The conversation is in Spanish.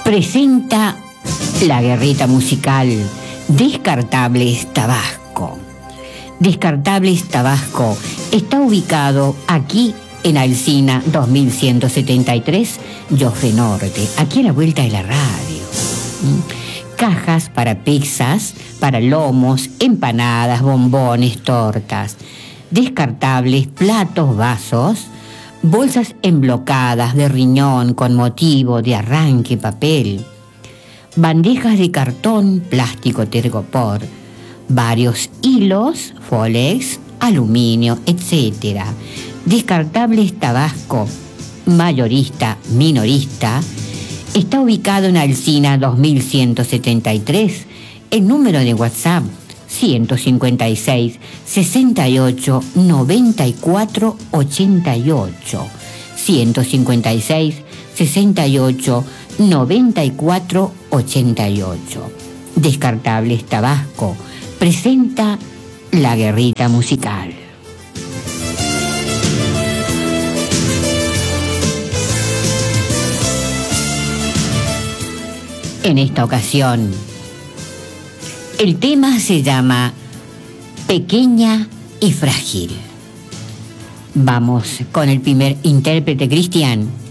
presenta la guerrita musical Descartables Tabasco. Descartables Tabasco está ubicado aquí en Alsina 2173, Joffre Norte, aquí a la vuelta de la radio. Cajas para pizzas, para lomos, empanadas, bombones, tortas, descartables, platos, vasos, bolsas emblocadas de riñón con motivo de arranque papel, bandejas de cartón, plástico tergopor, varios hilos, folex, aluminio, etc. Descartables Tabasco, mayorista, minorista, está ubicado en Alsina 2173, el número de WhatsApp 156 68 94 88, 156 68 94 88. Descartables Tabasco presenta la guerrita musical. En esta ocasión, el tema se llama Pequeña y Frágil. Vamos con el primer intérprete, Cristian.